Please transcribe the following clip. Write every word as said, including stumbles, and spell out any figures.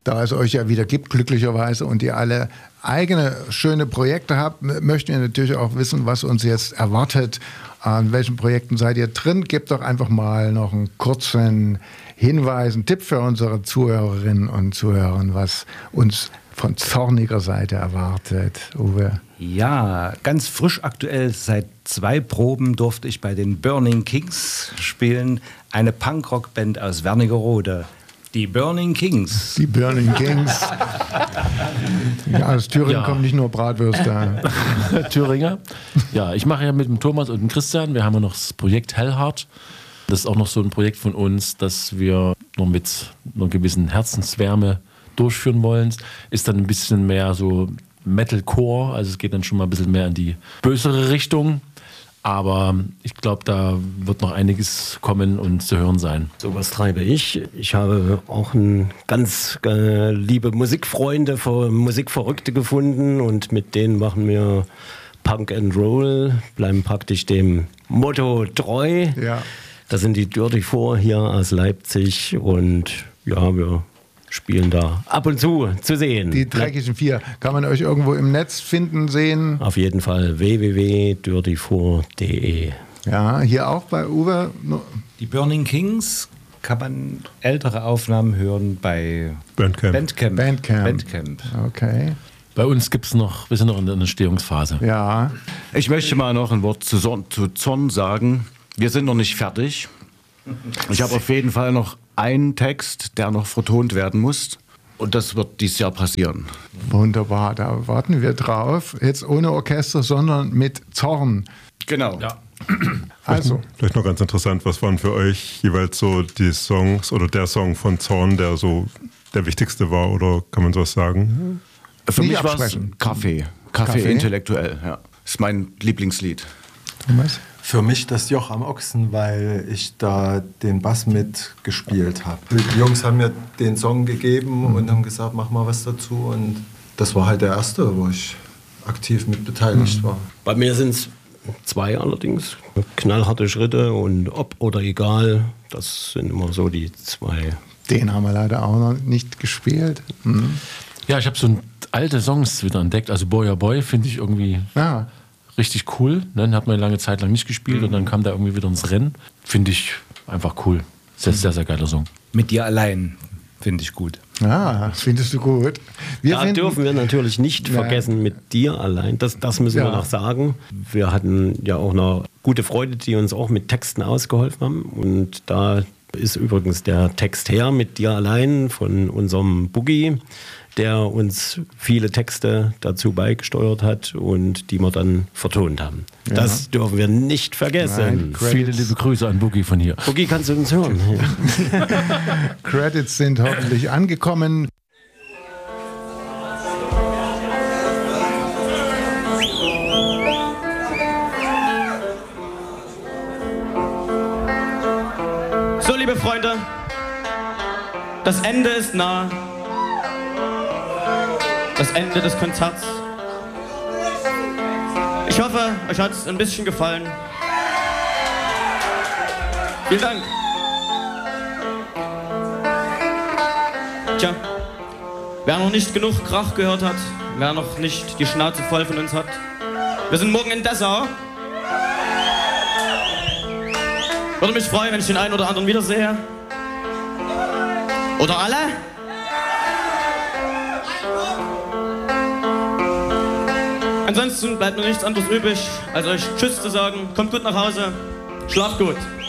da es euch ja wieder gibt, glücklicherweise, und ihr alle eigene schöne Projekte habt, möchten wir natürlich auch wissen, was uns jetzt erwartet. An welchen Projekten seid ihr drin? Gebt doch einfach mal noch einen kurzen Hinweis, einen Tipp für unsere Zuhörerinnen und Zuhörer, was uns von zorniger Seite erwartet. Uwe? Ja, ganz frisch aktuell, seit zwei Proben durfte ich bei den Burning Kings spielen, eine Punkrock-Band aus Wernigerode. Die Burning Kings. Die Burning Kings. Ja, aus Thüringen Ja. kommen nicht nur Bratwürste. Thüringer. Ja, ich mache ja mit dem Thomas und dem Christian, wir haben ja noch das Projekt Hellheart. Das ist auch noch so ein Projekt von uns, das wir noch mit einer gewissen Herzenswärme durchführen wollen. Ist dann ein bisschen mehr so Metalcore, also es geht dann schon mal ein bisschen mehr in die bösere Richtung. Aber ich glaube, da wird noch einiges kommen und zu hören sein. So was treibe ich. Ich habe auch ein ganz äh, liebe Musikfreunde, Musikverrückte gefunden und mit denen machen wir Punk and Roll, bleiben praktisch dem Motto treu. Ja. Das sind die Dirty Four hier aus Leipzig und ja, wir spielen da ab und zu zu sehen. Die dreckigen Vier. Kann man euch irgendwo im Netz finden, sehen? Auf jeden Fall w w w punkt dirty four punkt d e. Ja, hier auch bei Uwe. Die Burning Kings kann man ältere Aufnahmen hören bei Bandcamp. Bandcamp. Bandcamp. Bandcamp. Okay. Bei uns gibt es noch, wir sind noch in der Entstehungsphase. Ja. Ich möchte mal noch ein Wort zu, Son, zu Zorn sagen. Wir sind noch nicht fertig. Ich habe auf jeden Fall noch einen Text, der noch vertont werden muss. Und das wird dieses Jahr passieren. Wunderbar, da warten wir drauf. Jetzt ohne Orchester, sondern mit Zorn. Genau. Ja. Also, Vielleicht noch ganz interessant, was waren für euch jeweils so die Songs oder der Song von Zorn, der so der wichtigste war, oder kann man sowas sagen? Für Nicht mich war es absprechen. Kaffee. Kaffee. Kaffee? Intellektuell, ja. Ist mein Lieblingslied. Thomas? Für mich das Joch am Ochsen, weil ich da den Bass mitgespielt habe. Die Jungs haben mir den Song gegeben und haben gesagt, mach mal was dazu. Und das war halt der erste, wo ich aktiv mit beteiligt war. Bei mir sind es zwei allerdings. Knallharte Schritte und ob oder egal, das sind immer so die zwei. Den haben wir leider auch noch nicht gespielt. Mhm. Ja, ich habe so ein, alte Songs wieder entdeckt. Also Boy oh Boy finde ich irgendwie Ja. richtig cool. Ne? Den hat man lange Zeit lang nicht gespielt und dann kam der irgendwie wieder ins Rennen. Finde ich einfach cool. Sehr, sehr, sehr geiler Song. Mit dir allein finde ich gut. Ah, das findest du gut. Wir Da finden, dürfen wir natürlich nicht Nein. vergessen mit dir allein. Das, das müssen Ja. wir noch sagen. Wir hatten ja auch noch gute Freunde, die uns auch mit Texten ausgeholfen haben. Und da ist übrigens der Text her mit dir allein von unserem Boogie, der uns viele Texte dazu beigesteuert hat und die wir dann vertont haben. Ja. Das dürfen wir nicht vergessen. Nein. Viele liebe Grüße an Boogie von hier. Boogie, kannst du uns hören? Credits sind hoffentlich angekommen. So, liebe Freunde, das Ende ist nah. Das Ende des Konzerts. Ich hoffe, euch hat es ein bisschen gefallen. Vielen Dank. Tja, wer noch nicht genug Krach gehört hat, wer noch nicht die Schnauze voll von uns hat, wir sind morgen in Dessau. Würde mich freuen, wenn ich den einen oder anderen wiedersehe. Oder alle? Ansonsten bleibt mir nichts anderes übrig, als euch Tschüss zu sagen. Kommt gut nach Hause. Schlaft gut.